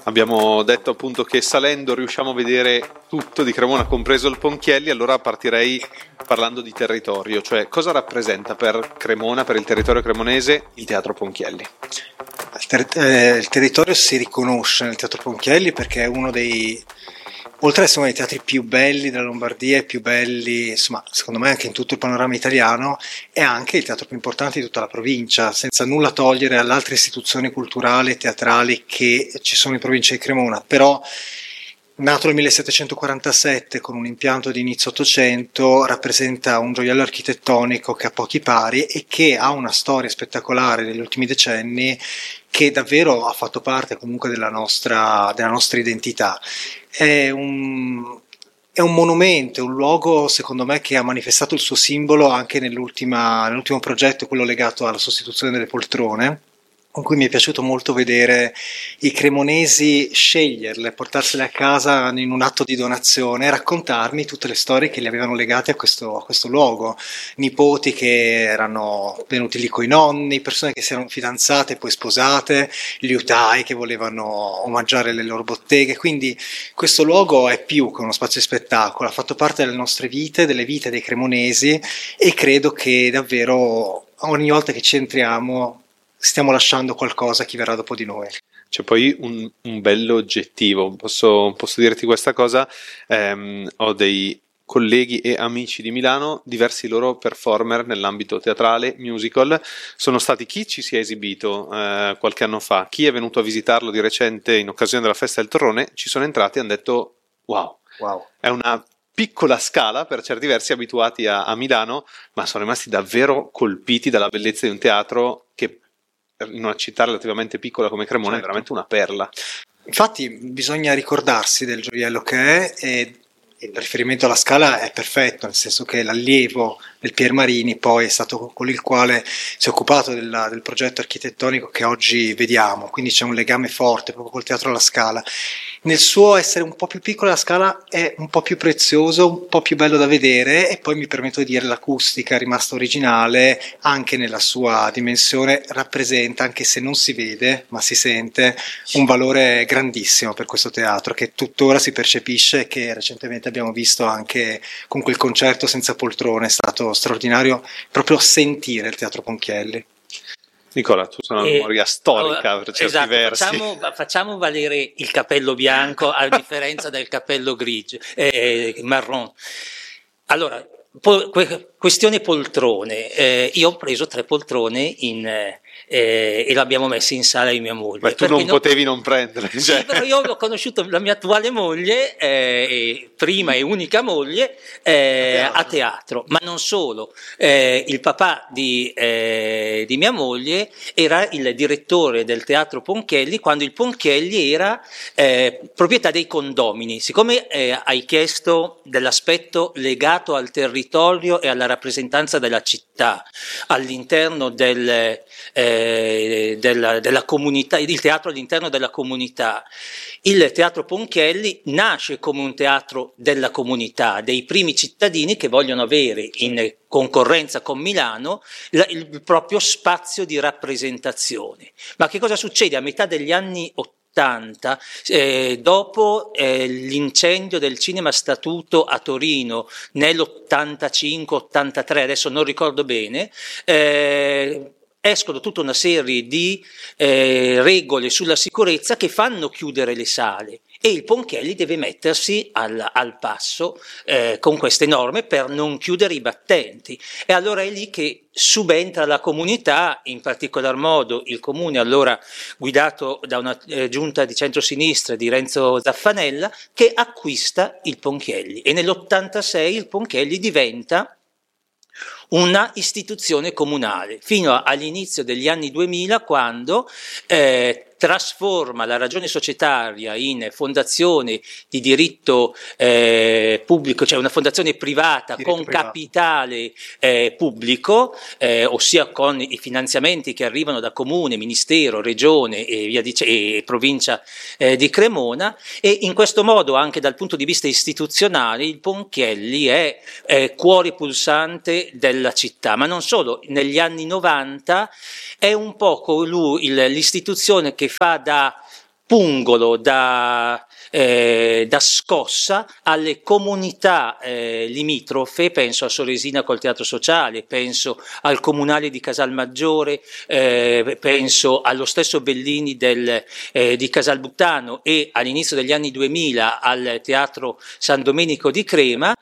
Abbiamo detto appunto che salendo riusciamo a vedere tutto di Cremona, compreso il Ponchielli. Allora partirei parlando di territorio, cioè cosa rappresenta per Cremona, per il territorio cremonese, il Teatro Ponchielli? Il territorio si riconosce nel Teatro Ponchielli perché è uno dei, oltre ad essere uno dei teatri più belli della Lombardia e più belli, insomma, secondo me anche in tutto il panorama italiano, è anche il teatro più importante di tutta la provincia, senza nulla togliere alle altre istituzioni culturali e teatrali che ci sono in provincia di Cremona, però nato nel 1747 con un impianto di inizio Ottocento, rappresenta un gioiello architettonico che ha pochi pari e che ha una storia spettacolare negli ultimi decenni che davvero ha fatto parte comunque della nostra identità. È un monumento, è un luogo secondo me che ha manifestato il suo simbolo anche nell'ultimo progetto, quello legato alla sostituzione delle poltrone, con cui mi è piaciuto molto vedere i cremonesi sceglierle, portarsele a casa in un atto di donazione e raccontarmi tutte le storie che li avevano legate a questo luogo. Nipoti che erano venuti lì coi nonni, persone che si erano fidanzate e poi sposate, liutai che volevano omaggiare le loro botteghe. Quindi questo luogo è più che uno spazio di spettacolo, ha fatto parte delle nostre vite, delle vite dei cremonesi, e credo che davvero ogni volta che ci entriamo stiamo lasciando qualcosa a chi verrà dopo di noi. C'è poi un bello oggettivo, posso dirti questa cosa, ho dei colleghi e amici di Milano, diversi loro performer nell'ambito teatrale, musical, sono stati chi ci si è esibito qualche anno fa, chi è venuto a visitarlo di recente in occasione della Festa del Torrone, ci sono entrati e hanno detto wow. È una piccola scala per certi versi abituati a Milano, ma sono rimasti davvero colpiti dalla bellezza di un teatro che in una città relativamente piccola come Cremona, certo, è veramente una perla. Infatti bisogna ricordarsi del gioiello che è, e il riferimento alla scala è perfetto, nel senso che l'allievo del Pier Marini poi è stato con il quale si è occupato del progetto architettonico che oggi vediamo, quindi c'è un legame forte proprio col teatro alla Scala. Nel suo essere un po' più piccola la Scala è un po' più prezioso, un po' più bello da vedere, e poi mi permetto di dire l'acustica è rimasta originale anche nella sua dimensione, rappresenta, anche se non si vede ma si sente, un valore grandissimo per questo teatro che tuttora si percepisce e che recentemente abbiamo visto anche con quel concerto senza poltrone. È stato straordinario proprio sentire il Teatro Ponchielli. Nicola, tu sei una memoria storica per certi versi. Facciamo valere il cappello bianco a differenza del cappello grigio, marron. Allora, questione poltrone. Io ho preso 3 poltrone e l'abbiamo messa in sala di mia moglie. Ma tu non potevi non prendere. Cioè. Sì, però io ho conosciuto la mia attuale moglie, prima e unica moglie, a teatro, ma non solo. Il papà di mia moglie era il direttore del Teatro Ponchielli quando il Ponchielli era proprietà dei condomini. Siccome hai chiesto dell'aspetto legato al territorio e alla rappresentanza della città all'interno della comunità, il teatro all'interno della comunità, il Teatro Ponchielli nasce come un teatro della comunità, dei primi cittadini che vogliono avere in concorrenza con Milano il proprio spazio di rappresentazione. Ma che cosa succede? A metà degli anni 80, dopo l'incendio del Cinema Statuto a Torino nell'85-83, adesso non ricordo bene, escono tutta una serie di regole sulla sicurezza che fanno chiudere le sale, e il Ponchielli deve mettersi al passo con queste norme per non chiudere i battenti. E allora è lì che subentra la comunità, in particolar modo il comune allora guidato da una giunta di centrosinistra di Renzo Zaffanella, che acquista il Ponchielli, e nell'86 il Ponchielli diventa una istituzione comunale, fino all'inizio degli anni 2000, quando trasforma la ragione societaria in fondazione di diritto pubblico, cioè una fondazione privata con capitale pubblico, ossia con i finanziamenti che arrivano da comune, ministero, regione e provincia di Cremona, e in questo modo anche dal punto di vista istituzionale il Ponchielli è cuore pulsante della città, ma non solo. Negli anni 90 è un po' l'istituzione che fa da pungono da scossa alle comunità limitrofe, penso a Soresina col Teatro Sociale, penso al Comunale di Casalmaggiore, penso allo stesso Bellini di Casalbuttano e all'inizio degli anni 2000 al Teatro San Domenico di Crema,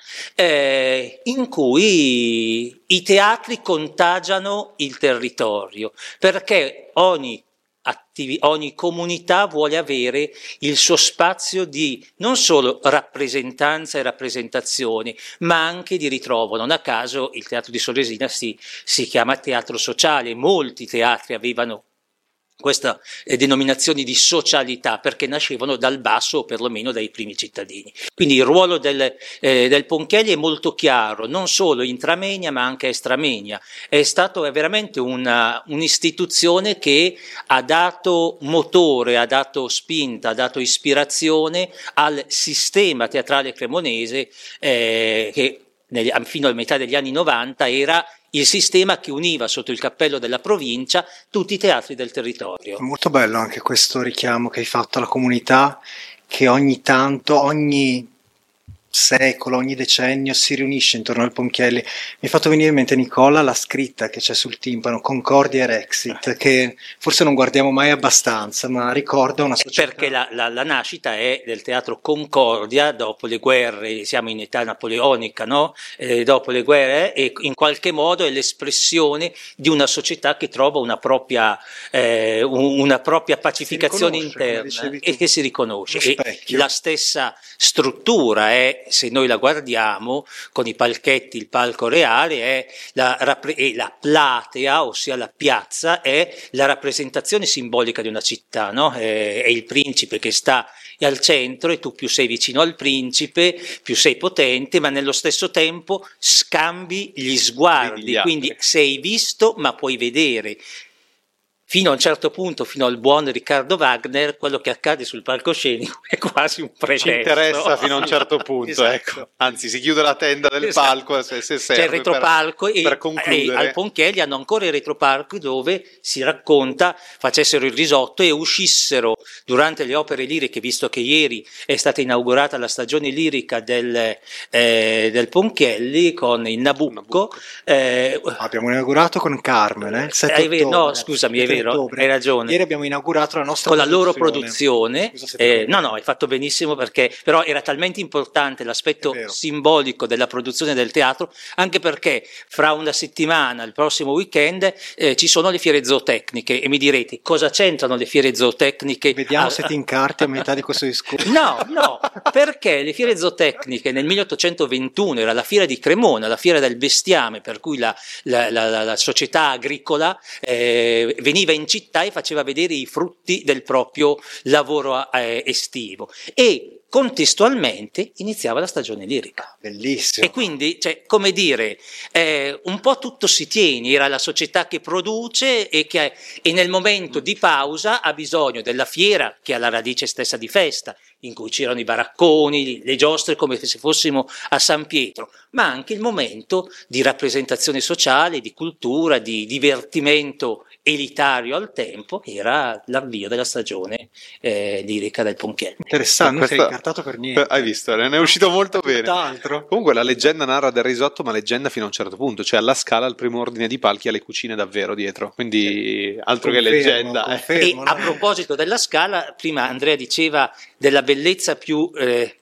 in cui i teatri contagiano il territorio, perché ogni comunità vuole avere il suo spazio di non solo rappresentanza e rappresentazione, ma anche di ritrovo. Non a caso il teatro di Soresina si chiama teatro sociale, molti teatri avevano questa denominazione di socialità perché nascevano dal basso o perlomeno dai primi cittadini. Quindi il ruolo del Ponchielli è molto chiaro, non solo intramenia ma anche estramenia. È veramente un'istituzione che ha dato motore, ha dato spinta, ha dato ispirazione al sistema teatrale cremonese che fino alla metà degli anni 90 era il sistema che univa sotto il cappello della provincia tutti i teatri del territorio. È molto bello anche questo richiamo che hai fatto alla comunità, che ogni tanto, ogni secolo, ogni decennio si riunisce intorno al Ponchielli. Mi è fatto venire in mente, Nicola, la scritta che c'è sul timpano, Concordia e Rexit, che forse non guardiamo mai abbastanza, ma ricorda una società. Perché la nascita è del teatro Concordia dopo le guerre, siamo in età napoleonica, no? Dopo le guerre, e in qualche modo è l'espressione di una società che trova una propria pacificazione interna e che si riconosce. E la stessa struttura è, se noi la guardiamo con i palchetti, il palco reale e la platea, ossia la piazza, è la rappresentazione simbolica di una città, no? È il principe che sta al centro e tu più sei vicino al principe, più sei potente, ma nello stesso tempo scambi gli sguardi, quindi sei visto ma puoi vedere. Fino a un certo punto, fino al buon Riccardo Wagner, quello che accade sul palcoscenico è quasi un pretesto. Ci interessa fino a un certo punto, esatto. Ecco. Anzi, si chiude la tenda del palco se serve. C'è il retropalco per concludere. E al Ponchielli hanno ancora i retropalchi dove si racconta, facessero il risotto e uscissero durante le opere liriche, visto che ieri è stata inaugurata la stagione lirica del Ponchielli con il Nabucco. Abbiamo inaugurato con Carmen, il 7 ottobre. No, scusami, è vero. Hai ragione. Ieri abbiamo inaugurato la nostra con la loro produzione. No, hai fatto benissimo, perché però era talmente importante l'aspetto simbolico della produzione del teatro, anche perché fra una settimana, il prossimo weekend, ci sono le fiere zootecniche e mi direte cosa c'entrano le fiere zootecniche? Vediamo se ti incarti a metà di questo discorso. No, perché le fiere zootecniche nel 1821 era la fiera di Cremona, la fiera del bestiame, per cui la società agricola veniva in città e faceva vedere i frutti del proprio lavoro estivo, e contestualmente iniziava la stagione lirica. Bellissimo. E quindi, come dire, un po' tutto si tiene, era la società che produce e nel momento di pausa ha bisogno della fiera, che ha la radice stessa di festa, in cui c'erano i baracconi, le giostre come se fossimo a San Pietro, ma anche il momento di rappresentazione sociale, di cultura, di divertimento elitario al tempo, era l'avvio della stagione lirica del Ponchielli. Interessante, non sei incartato per niente. Hai visto, ne è uscito molto bene. Tutt'altro. Comunque la leggenda narra del risotto, ma leggenda fino a un certo punto, cioè alla Scala il primo ordine di palchi ha le cucine davvero dietro, quindi altro che leggenda. Confermo, e a proposito della Scala, prima Andrea diceva della bellezza più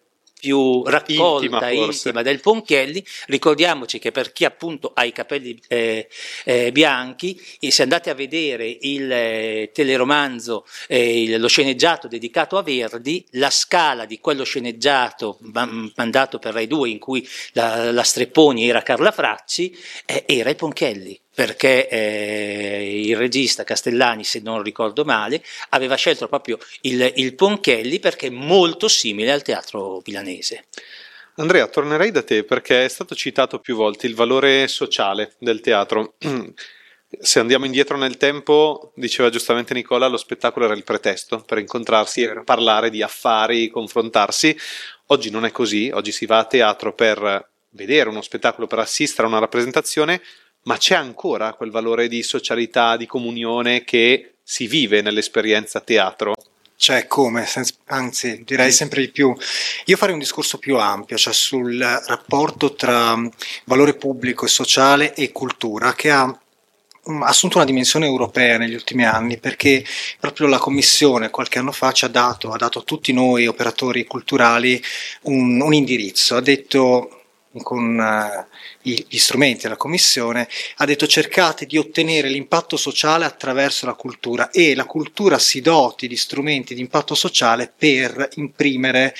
raccolta, intima del Ponchielli. Ricordiamoci che, per chi appunto ha i capelli bianchi, e se andate a vedere il teleromanzo, lo sceneggiato dedicato a Verdi, la Scala di quello sceneggiato mandato per Rai 2, in cui la Strepponi era Carla Fracci, era il Ponchielli, perché il regista Castellani, se non ricordo male, aveva scelto proprio il Ponchielli perché è molto simile al teatro milanese. Andrea, tornerei da te perché è stato citato più volte il valore sociale del teatro. Se andiamo indietro nel tempo, diceva giustamente Nicola, lo spettacolo era il pretesto per incontrarsi e parlare di affari, confrontarsi. Oggi non è così, oggi si va a teatro per vedere uno spettacolo, per assistere a una rappresentazione, ma c'è ancora quel valore di socialità, di comunione che si vive nell'esperienza teatro? cioè come, anzi direi sempre di più. Io farei un discorso più ampio, cioè sul rapporto tra valore pubblico e sociale e cultura, che ha assunto una dimensione europea negli ultimi anni, perché proprio la Commissione qualche anno fa a dato a tutti noi operatori culturali un indirizzo, ha detto con gli strumenti della Commissione, ha detto cercate di ottenere l'impatto sociale attraverso la cultura e la cultura si doti di strumenti di impatto sociale per imprimere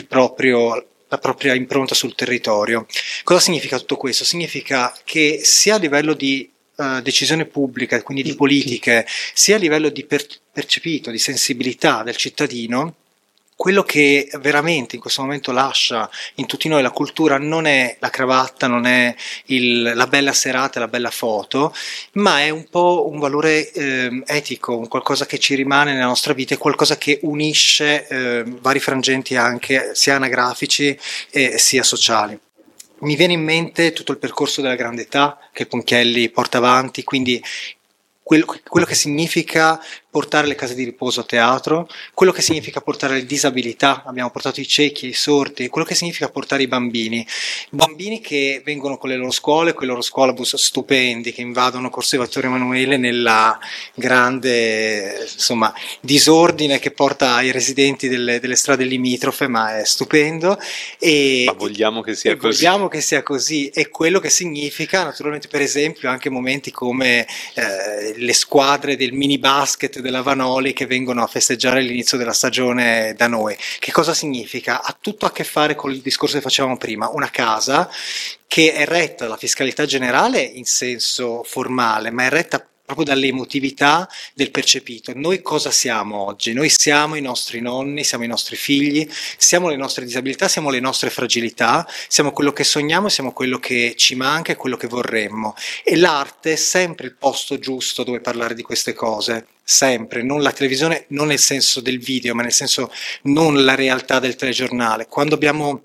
la propria impronta sul territorio. Cosa significa tutto questo? Significa che sia a livello di decisione pubblica, quindi di politiche, sia a livello di percepito, di sensibilità del cittadino, quello che veramente in questo momento lascia in tutti noi la cultura non è la cravatta, non è la bella serata, la bella foto, ma è un po' un valore etico, un qualcosa che ci rimane nella nostra vita, è qualcosa che unisce vari frangenti anche sia anagrafici sia sociali. Mi viene in mente tutto il percorso della grande età che Ponchielli porta avanti, quindi quello che significa portare le case di riposo a teatro, quello che significa portare le disabilità, abbiamo portato i ciechi, i sordi, quello che significa portare i bambini che vengono con le loro scuole, con i loro scuolabus stupendi che invadono Corso Vittorio Emanuele nella grande disordine che porta ai residenti delle strade limitrofe, ma è stupendo Ma vogliamo che sia così. Vogliamo che sia così, e quello che significa naturalmente per esempio anche momenti come le squadre del mini basket della Vanoli che vengono a festeggiare l'inizio della stagione da noi. Che cosa significa? Ha tutto a che fare con il discorso che facevamo prima, una casa che è retta dalla fiscalità generale in senso formale, ma è retta proprio dall'emotività del percepito. Noi cosa siamo oggi? Noi siamo i nostri nonni, siamo i nostri figli, siamo le nostre disabilità, siamo le nostre fragilità, siamo quello che sogniamo, siamo quello che ci manca e quello che vorremmo. E l'arte è sempre il posto giusto dove parlare di queste cose. Sempre, non la televisione, non nel senso del video, ma nel senso non la realtà del telegiornale. Quando abbiamo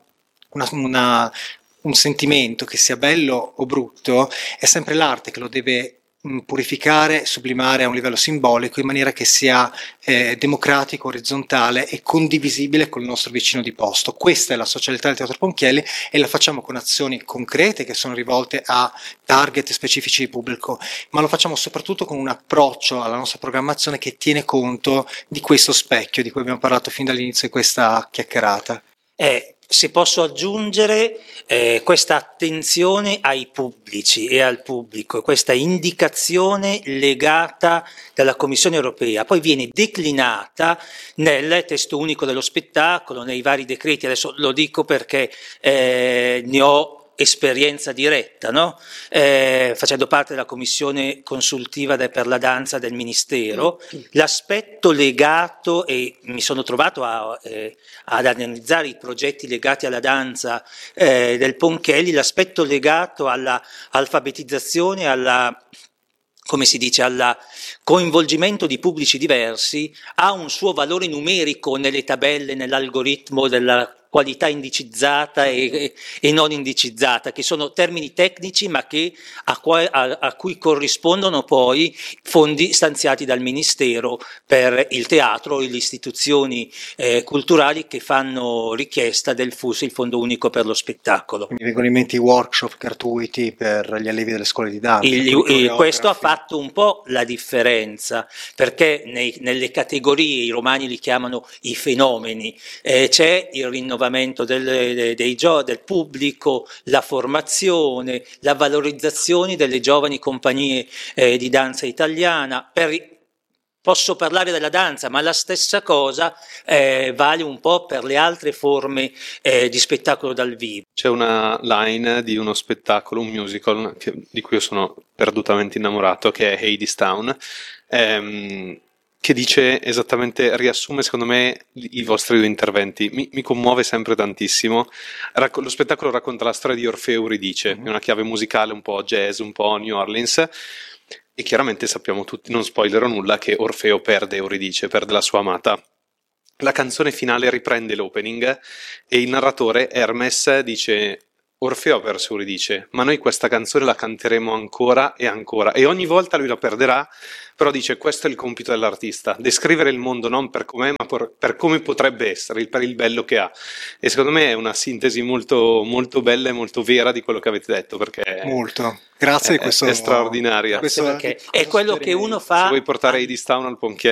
un sentimento che sia bello o brutto, è sempre l'arte che lo deve purificare, sublimare a un livello simbolico in maniera che sia democratico, orizzontale e condivisibile col nostro vicino di posto. Questa è la socialità del Teatro Ponchielli e la facciamo con azioni concrete che sono rivolte a target specifici di pubblico, ma lo facciamo soprattutto con un approccio alla nostra programmazione che tiene conto di questo specchio di cui abbiamo parlato fin dall'inizio di questa chiacchierata. Se posso aggiungere questa attenzione ai pubblici e al pubblico, questa indicazione legata dalla Commissione europea, poi viene declinata nel testo unico dello spettacolo, nei vari decreti. Adesso lo dico perché ne ho esperienza diretta, no? Facendo parte della commissione consultiva per la danza del Ministero, l'aspetto legato, e mi sono trovato ad analizzare i progetti legati alla danza del Ponchielli, l'aspetto legato alla alfabetizzazione, come si dice, al coinvolgimento di pubblici diversi, ha un suo valore numerico nelle tabelle, nell'algoritmo della qualità indicizzata e non indicizzata, che sono termini tecnici ma che a cui corrispondono poi fondi stanziati dal Ministero per il teatro e le istituzioni culturali che fanno richiesta del FUS, il Fondo Unico per lo Spettacolo. Mi vengono in mente i workshop gratuiti per gli allievi delle scuole di danza. Questo ha fatto un po' la differenza, perché nelle categorie, i romani li chiamano i fenomeni, c'è il rinnovamento del pubblico, la formazione, la valorizzazione delle giovani compagnie di danza italiana. Posso parlare della danza, ma la stessa cosa vale un po' per le altre forme di spettacolo dal vivo. C'è una line di uno spettacolo, un musical, di cui io sono perdutamente innamorato, che è Hadestown, che dice esattamente, riassume secondo me i vostri due interventi. Mi commuove sempre tantissimo. Lo spettacolo racconta la storia di Orfeo e Euridice, è una chiave musicale un po' jazz, un po' New Orleans, e chiaramente sappiamo tutti, non spoilerò nulla, che Orfeo perde Euridice, perde la sua amata. La canzone finale riprende l'opening e il narratore Hermes dice: Orfeo Versuri dice: ma noi questa canzone la canteremo ancora e ancora, e ogni volta lui la perderà, però dice: questo è il compito dell'artista, descrivere il mondo non per com'è, ma per come potrebbe essere, per il bello che ha. E secondo me è una sintesi molto, molto bella e molto vera di quello che avete detto, perché Molto. Grazie di questo. è straordinaria. Perché è quello che uno fa. Se vuoi portare Eddie Stown al Ponchielli,